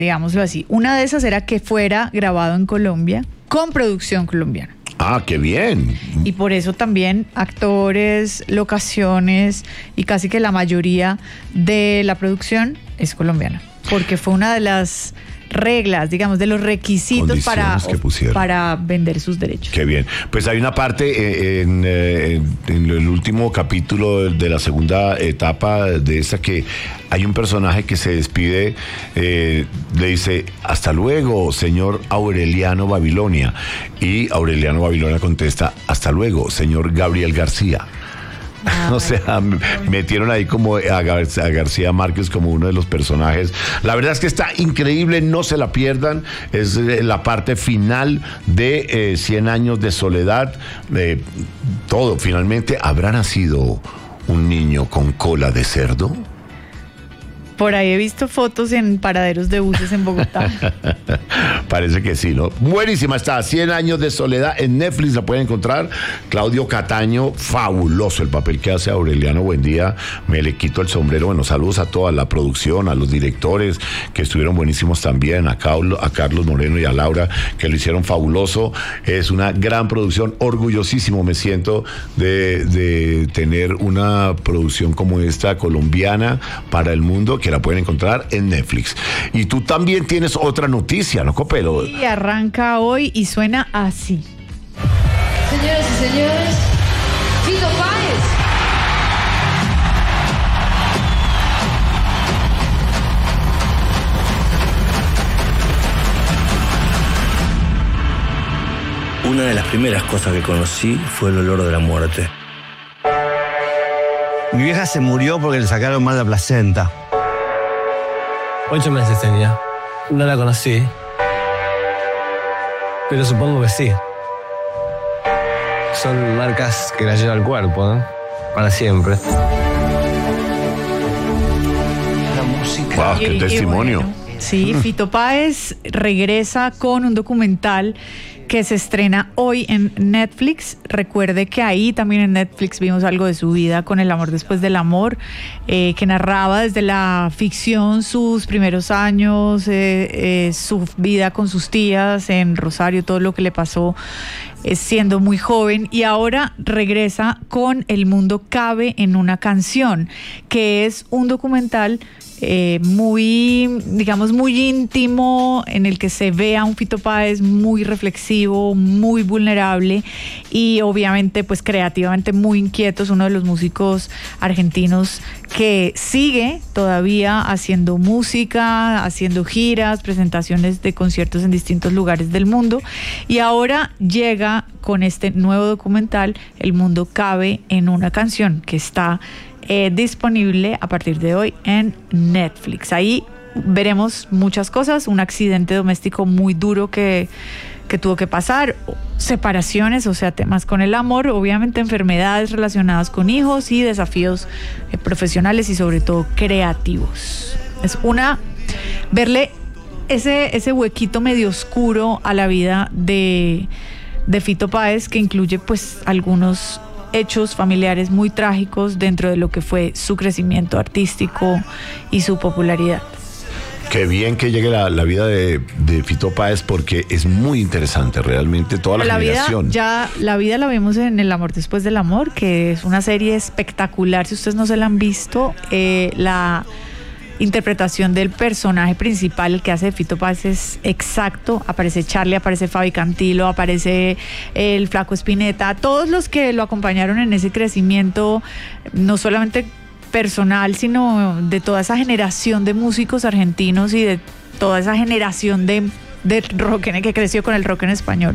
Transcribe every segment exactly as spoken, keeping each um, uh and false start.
digámoslo así. Una de esas era que fuera grabado en Colombia con producción colombiana. Ah, qué bien. Y por eso también actores, locaciones y casi que la mayoría de la producción es colombiana. Porque fue una de las reglas, digamos, de los requisitos para, para vender sus derechos. Qué bien. Pues hay una parte eh, en, eh, en el último capítulo de la segunda etapa de esta que hay un personaje que se despide, eh, le dice, hasta luego, señor Aureliano Babilonia. Y Aureliano Babilonia contesta, hasta luego, señor Gabriel García. Ah, o sea, metieron ahí como a, Gar- a García Márquez como uno de los personajes. La verdad es que está increíble, no se la pierdan. Es eh, la parte final de eh, cien años de soledad. Eh, todo, finalmente, ¿habrá nacido un niño con cola de cerdo? Por ahí he visto fotos en paraderos de buses en Bogotá. Parece que sí, ¿no? Buenísima está, cien años de soledad en Netflix, la pueden encontrar. Claudio Cataño, fabuloso el papel que hace Aureliano Buendía. Me le quito el sombrero. Bueno, saludos a toda la producción, a los directores que estuvieron buenísimos también, a, Carlos, a Carlos Moreno y a Laura, que lo hicieron fabuloso. Es una gran producción, orgullosísimo me siento de, de tener una producción como esta colombiana para el mundo, que la pueden encontrar en Netflix. Y tú también tienes otra noticia, ¿no, Copelo? Y arranca hoy y suena así. Señoras y señores, Fito Páez. Una de las primeras cosas que conocí fue el olor de la muerte. Mi vieja se murió porque le sacaron mal la placenta. Ocho meses tenía. No la conocí. Pero supongo que sí. Son marcas que la lleva al cuerpo, ¿no? Para siempre. La música. Wow, qué Y- y testimonio. bueno, sí, Fito Páez regresa con un documental que se estrena hoy en Netflix. Recuerde que ahí también en Netflix vimos algo de su vida con El amor después del amor, eh, que narraba desde la ficción sus primeros años, eh, eh, su vida con sus tías en Rosario, todo lo que le pasó eh, siendo muy joven, y ahora regresa con El mundo cabe en una canción, que es un documental Eh, muy, digamos, muy íntimo, en el que se ve a un Fito Páez muy reflexivo, muy vulnerable y obviamente pues creativamente muy inquieto. Es uno de los músicos argentinos que sigue todavía haciendo música, haciendo giras, presentaciones de conciertos en distintos lugares del mundo, y ahora llega con este nuevo documental, El mundo cabe en una canción, que está Eh, disponible a partir de hoy en Netflix. Ahí veremos muchas cosas, un accidente doméstico muy duro que, que tuvo que pasar, separaciones, o sea, temas con el amor, obviamente enfermedades relacionadas con hijos y desafíos eh, profesionales y sobre todo creativos. Es una, verle ese, ese huequito medio oscuro a la vida de, de Fito Páez, que incluye pues algunos hechos familiares muy trágicos dentro de lo que fue su crecimiento artístico y su popularidad. Qué bien que llegue la, la vida de, de Fito Páez, porque es muy interesante realmente toda la, la generación. Vida, ya, la vida la vemos en El amor después del amor, que es una serie espectacular. Si ustedes no se la han visto, eh, la interpretación del personaje principal, el que hace de Fito Páez, es exacto. Aparece Charlie, aparece Fabi Cantilo, aparece el Flaco Spinetta, todos los que lo acompañaron en ese crecimiento, no solamente personal, sino de toda esa generación de músicos argentinos y de toda esa generación de, de rock en, que creció con el rock en español.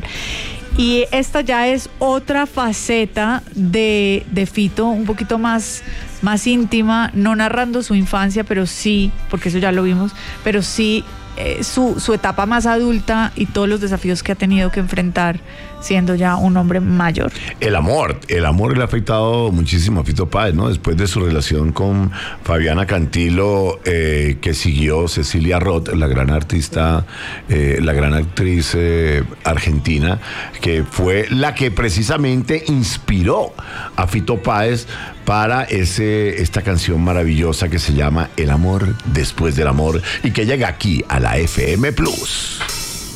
Y esta ya es otra faceta de, de Fito, un poquito más, más íntima, no narrando su infancia, pero sí, porque eso ya lo vimos, pero sí eh, su, su etapa más adulta y todos los desafíos que ha tenido que enfrentar siendo ya un hombre mayor. El amor, el amor le ha afectado muchísimo a Fito Páez, ¿no? Después de su relación con Fabiana Cantilo, eh, que siguió Cecilia Roth, la gran artista, eh, la gran actriz eh, argentina, que fue la que precisamente inspiró a Fito Páez para ese, esta canción maravillosa que se llama El amor después del amor y que llega aquí a la F M Plus.